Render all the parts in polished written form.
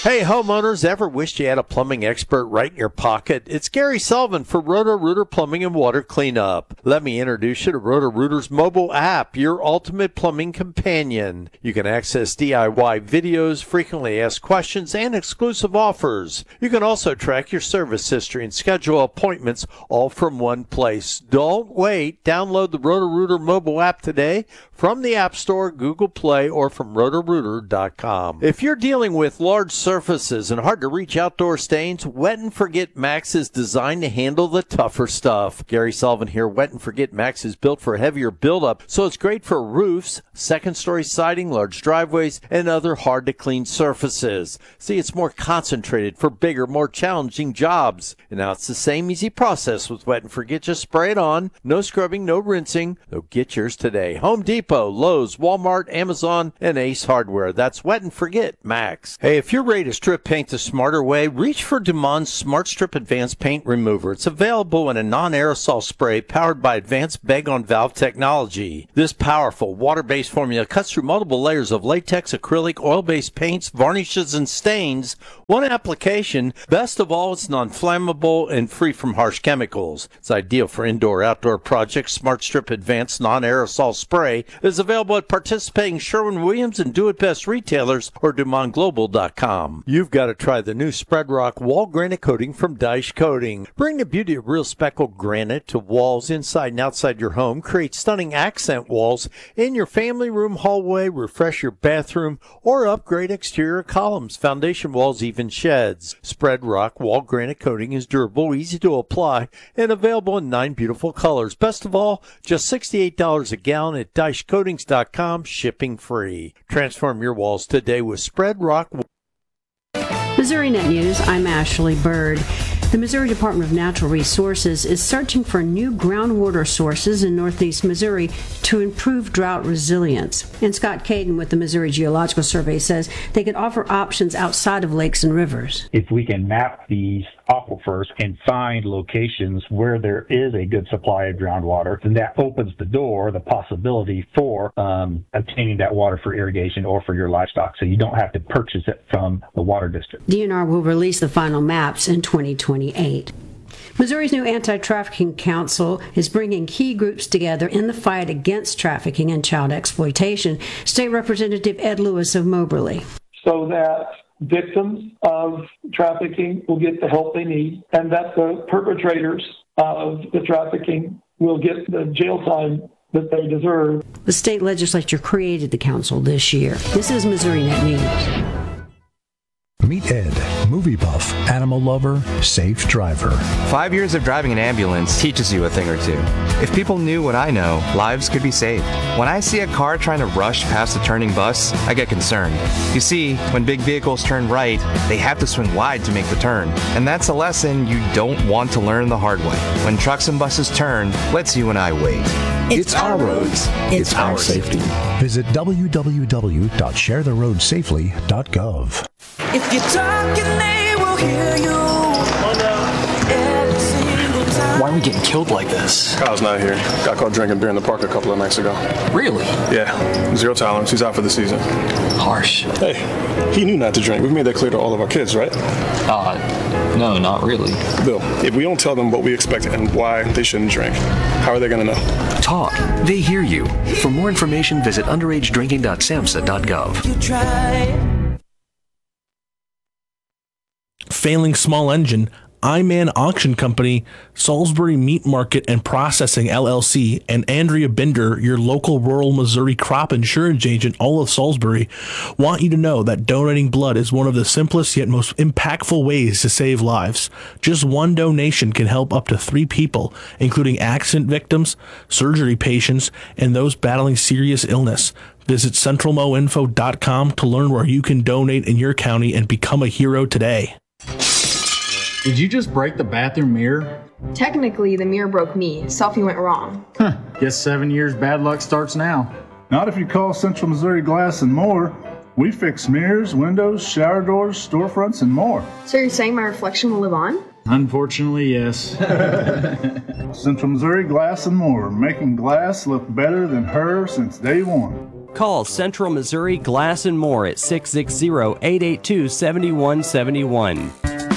Hey, homeowners, ever wished you had a plumbing expert right in your pocket? It's Gary Sullivan for Roto-Rooter Plumbing and Water Cleanup. Let me introduce you to Roto-Rooter's mobile app, your ultimate plumbing companion. You can access DIY videos, frequently asked questions, and exclusive offers. You can also track your service history and schedule appointments all from one place. Don't wait. Download the Roto-Rooter mobile app today from the App Store, Google Play, or from rotorooter.com. If you're dealing with large surfaces and hard-to-reach outdoor stains, Wet and Forget Max is designed to handle the tougher stuff. Gary Sullivan here. Wet and Forget Max is built for heavier buildup, so it's great for roofs, second-story siding, large driveways, and other hard-to-clean surfaces. See, it's more concentrated for bigger, more challenging jobs. And now it's the same easy process with Wet and Forget. Just spray it on. No scrubbing, no rinsing. So get yours today. Home Depot, Lowe's, Walmart, Amazon, and Ace Hardware. That's Wet and Forget Max. Hey, if you're ready to strip paint the smarter way, reach for Dumond's Smart Strip Advanced Paint Remover. It's available in a non-aerosol spray powered by advanced bag-on-valve technology. This powerful water-based formula cuts through multiple layers of latex, acrylic, oil-based paints, varnishes, and stains. One application. Best of all, it's non-flammable and free from harsh chemicals. It's ideal for indoor-outdoor projects. Smart Strip Advanced Non-Aerosol Spray is available at participating Sherwin-Williams and Do-It-Best retailers or DumondGlobal.com. You've got to try the new Spread Rock Wall Granite Coating from Dyche Coating. Bring the beauty of real speckled granite to walls inside and outside your home. Create stunning accent walls in your family room, hallway, refresh your bathroom, or upgrade exterior columns, foundation walls, even sheds. Spread Rock Wall Granite Coating is durable, easy to apply, and available in 9 beautiful colors. Best of all, just $68 a gallon at DycheCoatings.com, shipping free. Transform your walls today with Spread Rock. Missouri Net News, I'm Ashley Bird. The Missouri Department of Natural Resources is searching for new groundwater sources in northeast Missouri to improve drought resilience. And Scott Caden with the Missouri Geological Survey says they could offer options outside of lakes and rivers. If we can map these aquifers and find locations where there is a good supply of groundwater, then that opens the door, the possibility for obtaining that water for irrigation or for your livestock, so you don't have to purchase it from the water district. DNR will release the final maps in 2028. Missouri's new Anti-Trafficking Council is bringing key groups together in the fight against trafficking and child exploitation. State Representative Ed Lewis of Moberly. So that victims of trafficking will get the help they need, and that the perpetrators of the trafficking will get the jail time that they deserve. The state legislature created the council this year. This is Missouri Net News. Meet Ed, movie buff, animal lover, safe driver. 5 years of driving an ambulance teaches you a thing or two. If people knew what I know, lives could be saved. When I see a car trying to rush past a turning bus, I get concerned. You see, when big vehicles turn right, they have to swing wide to make the turn. And that's a lesson you don't want to learn the hard way. When trucks and buses turn, let's you and I wait. It's our roads. It's our safety. Visit www.sharetheroadsafely.gov. If you're talking, they will hear you. Why are we getting killed like this? Kyle's not here. Got caught drinking beer in the park a couple of nights ago. Really? Yeah. 0 tolerance. He's out for the season. Harsh. Hey, he knew not to drink. We've made that clear to all of our kids, right? No, not really. Bill, if we don't tell them what we expect and why they shouldn't drink, how are they going to know? Talk. They hear you. For more information, visit underagedrinking.samhsa.gov. You try. Failing small engine, iMan Auction Company, Salisbury Meat Market and Processing LLC, and Andrea Binder, your local rural Missouri crop insurance agent, all of Salisbury, want you to know that donating blood is one of the simplest yet most impactful ways to save lives. Just one donation can help up to 3 people, including accident victims, surgery patients, and those battling serious illness. Visit centralmoinfo.com to learn where you can donate in your county and become a hero today. Did you just break the bathroom mirror? Technically, the mirror broke me. Something went wrong. Guess 7 years bad luck starts now. Not if you call Central Missouri Glass and More. We fix mirrors, windows, shower doors, storefronts, and more. So you're saying my reflection will live on? Unfortunately, yes. Central Missouri Glass and More, making glass look better than her since day one. Call Central Missouri Glass and More at 660-882-7171.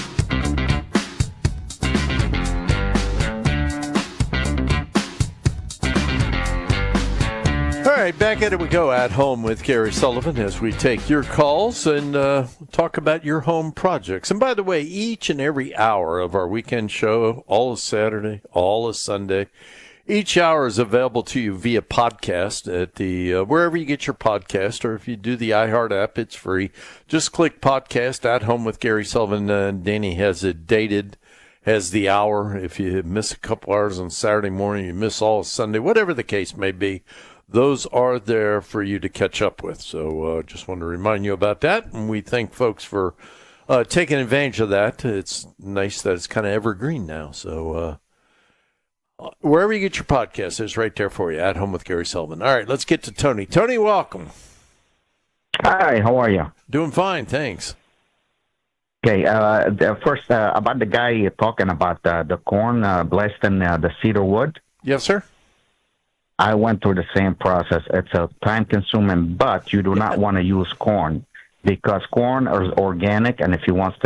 All right, back at it we go at home with Gary Sullivan as we take your calls and talk about your home projects. And by the way, each and every hour of our weekend show, all of Saturday, all of Sunday, each hour is available to you via podcast at the wherever you get your podcast, or if you do the iHeart app, it's free. Just click podcast at home with Gary Sullivan. Danny has it dated, has the hour. If you miss a couple hours on Saturday morning, you miss all of Sunday, whatever the case may be. Those are there for you to catch up with. So just want to remind you about that. And we thank folks for taking advantage of that. It's nice that it's kind of evergreen now. So wherever you get your podcast, it's right there for you. At Home with Gary Sullivan. All right, let's get to Tony. Tony, welcome. Hi, how are you? Doing fine, thanks. Okay, first, about the guy talking about the corn blasting the cedar wood. Yes, sir. I went through the same process. It's a time-consuming, but you do not want to use corn because corn is organic, and if he wants to